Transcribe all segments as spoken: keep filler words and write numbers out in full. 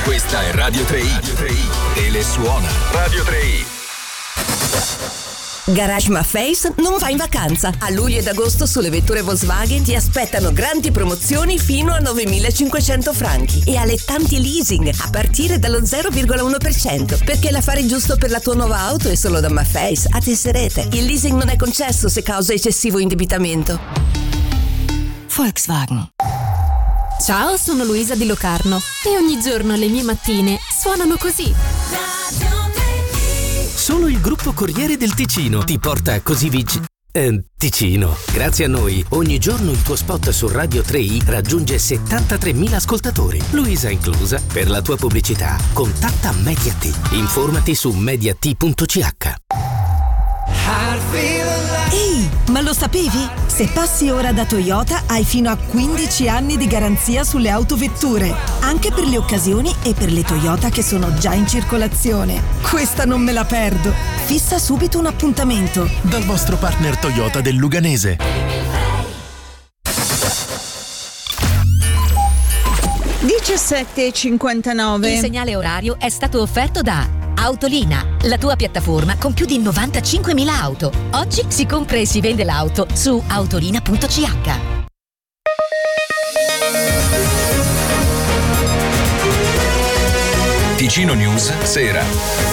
Questa è Radio tre i. E le suona. Radio tre i. Garage Mafface non va in vacanza. A luglio ed agosto sulle vetture Volkswagen ti aspettano grandi promozioni fino a novemilacinquecento franchi e allettanti leasing a partire dallo zero virgola uno per cento. Perché l'affare giusto per la tua nuova auto è solo da Mafface a Tesserete. Il leasing non è concesso se causa eccessivo indebitamento. Volkswagen. Ciao, sono Luisa Di Locarno e ogni giorno le mie mattine suonano così. Solo il gruppo Corriere del Ticino ti porta così vicino. Eh, Ticino. Grazie a noi, ogni giorno il tuo spot su Radio tre i raggiunge settantatremila ascoltatori, Luisa inclusa. Per la tua pubblicità, contatta Mediat. Informati su mediat punto c h. Ehi, ma lo sapevi? Se passi ora da Toyota hai fino a quindici anni di garanzia sulle autovetture, anche per le occasioni e per le Toyota che sono già in circolazione. Questa non me la perdo. Fissa subito un appuntamento dal vostro partner Toyota del Luganese. diciassette e cinquantanove. Il segnale orario è stato offerto da Autolina, la tua piattaforma con più di novantacinquemila auto. Oggi si compra e si vende l'auto su autolina punto c h. Ticino News Sera.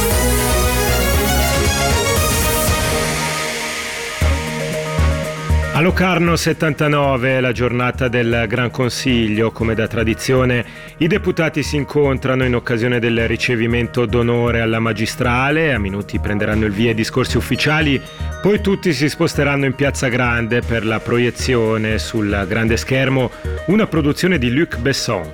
A Locarno settantanove, la giornata del Gran Consiglio. Come da tradizione, i deputati si incontrano in occasione del ricevimento d'onore alla magistrale. A minuti prenderanno il via i discorsi ufficiali, poi tutti si sposteranno in Piazza Grande per la proiezione sul grande schermo, una produzione di Luc Besson.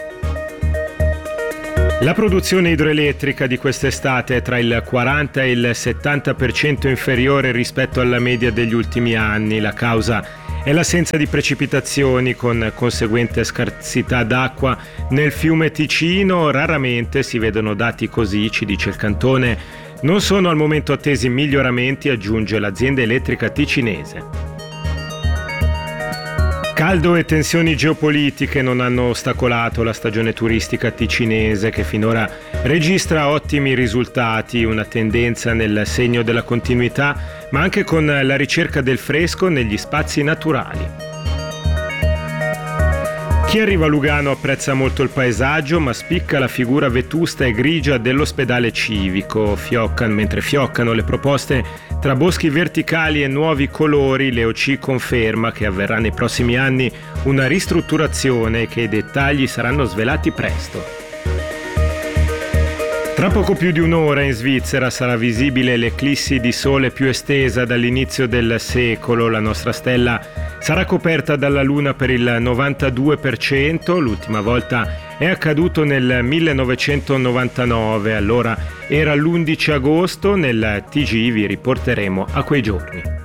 La produzione idroelettrica di quest'estate è tra il quaranta e il settanta per cento inferiore rispetto alla media degli ultimi anni. La causa è l'assenza di precipitazioni con conseguente scarsità d'acqua nel fiume Ticino. Raramente si vedono dati così, ci dice il Cantone. Non sono al momento attesi miglioramenti, aggiunge l'azienda elettrica ticinese. Caldo e tensioni geopolitiche non hanno ostacolato la stagione turistica ticinese, che finora registra ottimi risultati, una tendenza nel segno della continuità, ma anche con la ricerca del fresco negli spazi naturali. Chi arriva a Lugano apprezza molto il paesaggio, ma spicca la figura vetusta e grigia dell'ospedale civico. Fioccano, mentre fioccano le proposte tra boschi verticali e nuovi colori, l'E O C conferma che avverrà nei prossimi anni una ristrutturazione e che i dettagli saranno svelati presto. Tra poco più di un'ora in Svizzera sarà visibile l'eclissi di sole più estesa dall'inizio del secolo. La nostra stella sarà coperta dalla luna per il novantadue per cento. L'ultima volta è accaduto nel millenovecentonovantanove, allora era l'undici agosto. Nel T G vi riporteremo a quei giorni.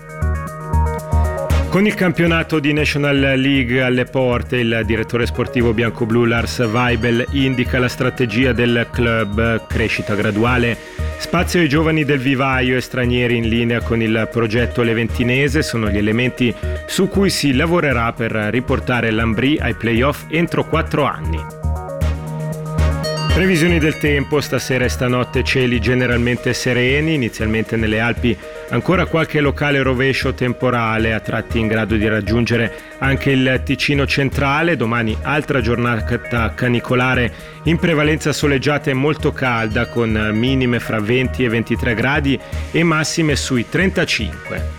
Con il campionato di National League alle porte, il direttore sportivo bianco-blu Lars Weibel indica la strategia del club: crescita graduale, spazio ai giovani del vivaio e stranieri in linea con il progetto leventinese sono gli elementi su cui si lavorerà per riportare l'Ambrì ai playoff entro quattro anni. Previsioni del tempo: stasera e stanotte cieli generalmente sereni, inizialmente nelle Alpi ancora qualche locale rovescio temporale, a tratti in grado di raggiungere anche il Ticino centrale. Domani altra giornata canicolare, in prevalenza soleggiata e molto calda, con minime fra venti e ventitré gradi e massime sui trentacinque.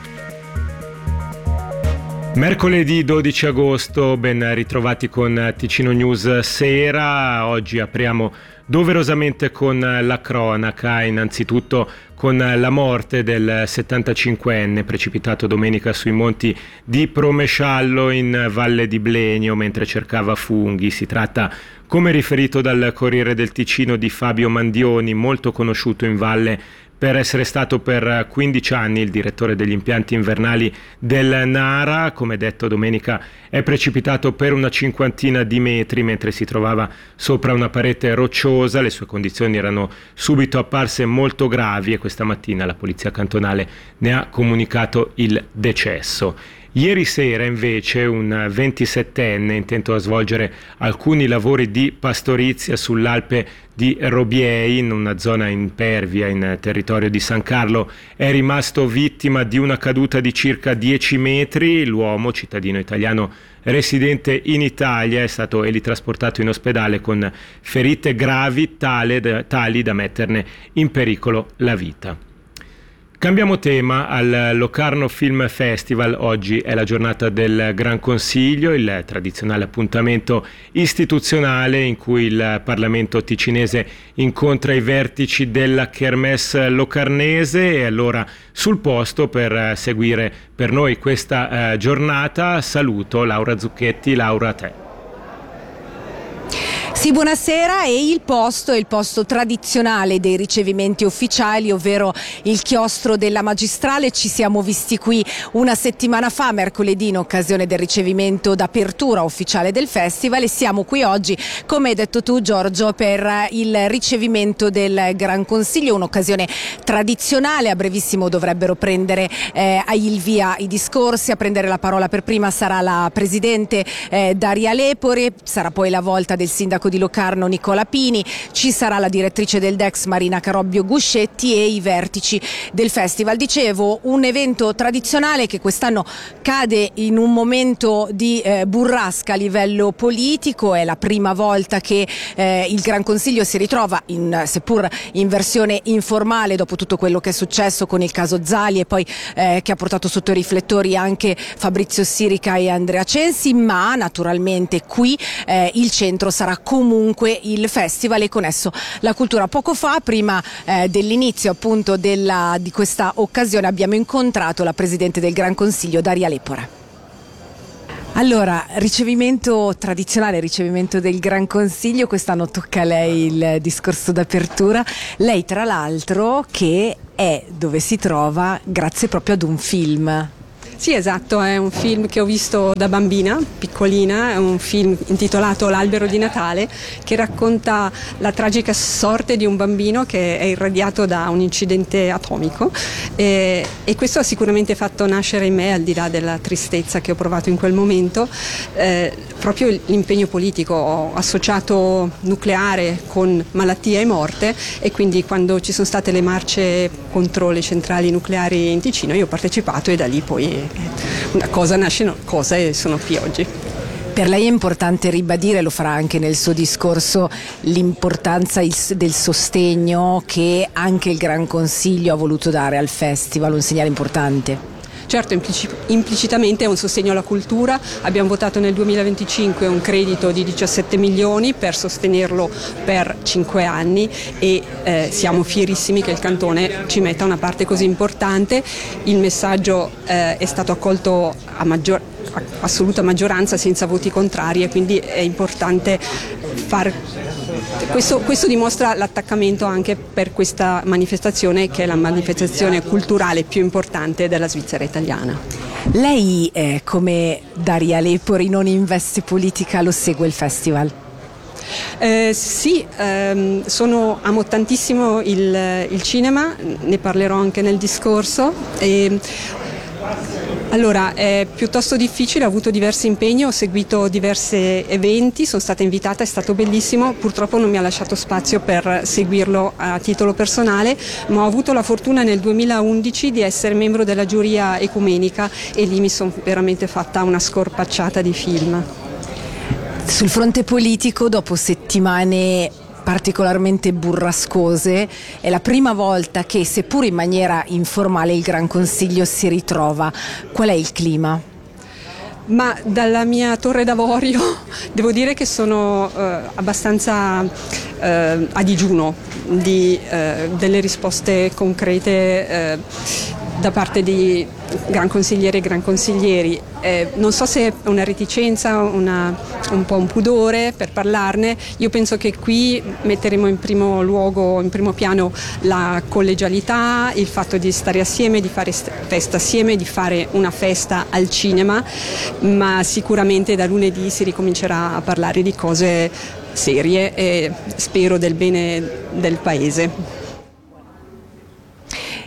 Mercoledì dodici agosto, ben ritrovati con Ticino News Sera. Oggi apriamo doverosamente con la cronaca, innanzitutto con la morte del settantacinquenne precipitato domenica sui monti di Promesciallo in Valle di Blenio mentre cercava funghi. Si tratta, come riferito dal Corriere del Ticino, di Fabio Mandioni, molto conosciuto in valle per essere stato per quindici anni il direttore degli impianti invernali del Nara. Come detto, domenica è precipitato per una cinquantina di metri mentre si trovava sopra una parete rocciosa. Le sue condizioni erano subito apparse molto gravi e questa mattina la polizia cantonale ne ha comunicato il decesso. Ieri sera invece un ventisettenne intento a svolgere alcuni lavori di pastorizia sull'Alpe di Robiei, in una zona impervia in territorio di San Carlo, è rimasto vittima di una caduta di circa dieci metri. L'uomo, cittadino italiano residente in Italia, è stato elitrasportato in ospedale con ferite gravi tale, tali da metterne in pericolo la vita. Cambiamo tema. Al Locarno Film Festival oggi è la giornata del Gran Consiglio, il tradizionale appuntamento istituzionale in cui il Parlamento ticinese incontra i vertici della Kermesse locarnese. E allora sul posto per seguire per noi questa eh, giornata saluto Laura Zucchetti. Laura, a te. Sì, buonasera. E il posto è il posto tradizionale dei ricevimenti ufficiali, ovvero il chiostro della Magistrale. Ci siamo visti qui una settimana fa, mercoledì, in occasione del ricevimento d'apertura ufficiale del festival, e siamo qui oggi, come hai detto tu Giorgio, per il ricevimento del Gran Consiglio, un'occasione tradizionale. A brevissimo dovrebbero prendere eh, il via i discorsi. A prendere la parola per prima sarà la presidente eh, Daria Lepore, sarà poi la volta del sindaco di Locarno Nicola Pini, ci sarà la direttrice del D E X Marina Carobbio Guscetti e i vertici del festival. Dicevo, un evento tradizionale che quest'anno cade in un momento di eh, burrasca a livello politico. È la prima volta che eh, il Gran Consiglio si ritrova, in, seppur in versione informale, dopo tutto quello che è successo con il caso Zali e poi eh, che ha portato sotto i riflettori anche Fabrizio Sirica e Andrea Censi, ma naturalmente qui eh, il centro sarà comunque il festival e con esso la cultura. Poco fa, prima eh, dell'inizio appunto della, di questa occasione, abbiamo incontrato la Presidente del Gran Consiglio, Daria Lepore. Allora, ricevimento tradizionale, ricevimento del Gran Consiglio, quest'anno tocca a lei il discorso d'apertura. Lei tra l'altro che è dove si trova grazie proprio ad un film. Sì, esatto, è un film che ho visto da bambina, piccolina, è un film intitolato L'albero di Natale, che racconta la tragica sorte di un bambino che è irradiato da un incidente atomico e, e questo ha sicuramente fatto nascere in me, al di là della tristezza che ho provato in quel momento, eh, proprio l'impegno politico. Ho associato nucleare con malattia e morte, e quindi quando ci sono state le marce contro le centrali nucleari in Ticino io ho partecipato, e da lì poi una cosa nasce una cosa e sono qui oggi. Per lei è importante ribadire, lo farà anche nel suo discorso, l'importanza del sostegno che anche il Gran Consiglio ha voluto dare al festival, un segnale importante. Certo, implicitamente è un sostegno alla cultura. Abbiamo votato nel duemilaventicinque un credito di diciassette milioni per sostenerlo per cinque anni e eh, siamo fierissimi che il Cantone ci metta una parte così importante. Il messaggio eh, è stato accolto a maggior, a assoluta maggioranza, senza voti contrari, e quindi è importante far Questo, questo dimostra l'attaccamento anche per questa manifestazione, che è la manifestazione culturale più importante della Svizzera italiana. Lei, eh, come Daria Lepore, non in veste politica, lo segue il festival? Eh, sì, ehm, sono, amo tantissimo il, il cinema, ne parlerò anche nel discorso. E, Allora, è piuttosto difficile, ho avuto diversi impegni, ho seguito diversi eventi, sono stata invitata, è stato bellissimo, purtroppo non mi ha lasciato spazio per seguirlo a titolo personale, ma ho avuto la fortuna nel duemilaundici di essere membro della giuria ecumenica e lì mi sono veramente fatta una scorpacciata di film. Sul fronte politico, dopo settimane particolarmente burrascose, è la prima volta che, seppur in maniera informale, il Gran Consiglio si ritrova. Qual è il clima? Ma dalla mia torre d'avorio devo dire che sono eh, abbastanza eh, a digiuno di eh, delle risposte concrete eh, da parte di gran consiglieri e gran consiglieri. Eh, non so se è una reticenza, una, un po' un pudore per parlarne. Io penso che qui metteremo in primo luogo, in primo piano, la collegialità, il fatto di stare assieme, di fare festa assieme, di fare una festa al cinema, ma sicuramente da lunedì si ricomincerà a parlare di cose serie e spero del bene del paese.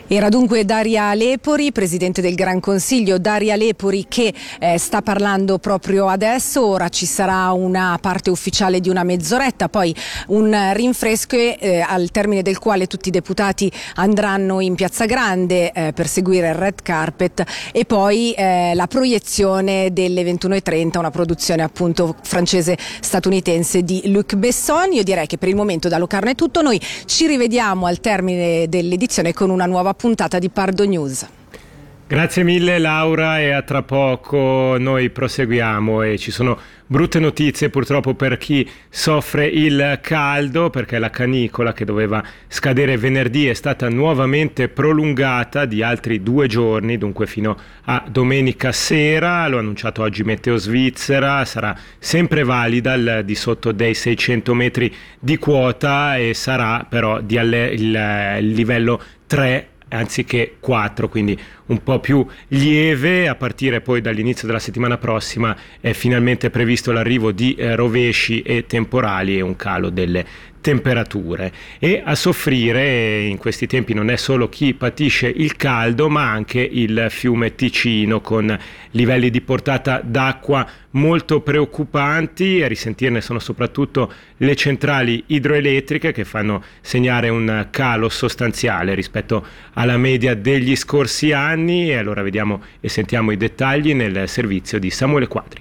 Era dunque Daria Lepori, presidente del Gran Consiglio. Daria Lepori che eh, sta parlando proprio adesso. Ora ci sarà una parte ufficiale di una mezz'oretta, poi un rinfresco eh, al termine del quale tutti i deputati andranno in Piazza Grande eh, per seguire il red carpet e poi eh, la proiezione delle ventuno e trenta, una produzione appunto francese-statunitense di Luc Besson. Io direi che per il momento da Locarno è tutto. Noi ci rivediamo al termine dell'edizione con una nuova puntata di Pardo News. Grazie mille Laura, e a tra poco noi proseguiamo. E ci sono brutte notizie purtroppo per chi soffre il caldo, perché la canicola che doveva scadere venerdì è stata nuovamente prolungata di altri due giorni, dunque fino a domenica sera. Lo ha annunciato oggi Meteo Svizzera, sarà sempre valida al di sotto dei seicento metri di quota e sarà però di alle, il, il livello tre anziché quattro, quindi un po' più lieve. A partire poi dall'inizio della settimana prossima è finalmente previsto l'arrivo di eh, rovesci e temporali e un calo delle temperature. E a soffrire in questi tempi non è solo chi patisce il caldo, ma anche il fiume Ticino, con livelli di portata d'acqua molto preoccupanti. A risentirne sono soprattutto le centrali idroelettriche, che fanno segnare un calo sostanziale rispetto alla media degli scorsi anni. E allora vediamo e sentiamo i dettagli nel servizio di Samuele Quadri.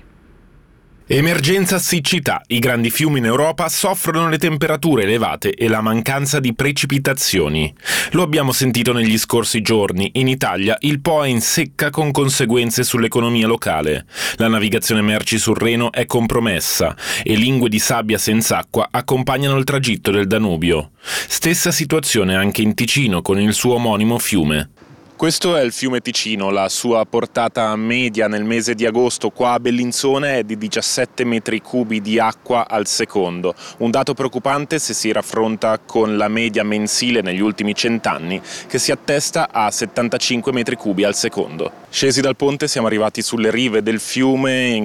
Emergenza siccità. I grandi fiumi in Europa soffrono le temperature elevate e la mancanza di precipitazioni. Lo abbiamo sentito negli scorsi giorni. In Italia il Po è in secca con conseguenze sull'economia locale. La navigazione merci sul Reno è compromessa e lingue di sabbia senza acqua accompagnano il tragitto del Danubio. Stessa situazione anche in Ticino con il suo omonimo fiume. Questo è il fiume Ticino, la sua portata media nel mese di agosto qua a Bellinzone è di diciassette metri cubi di acqua al secondo, un dato preoccupante se si raffronta con la media mensile negli ultimi cent'anni che si attesta a settantacinque metri cubi al secondo. Scesi dal ponte siamo arrivati sulle rive del fiume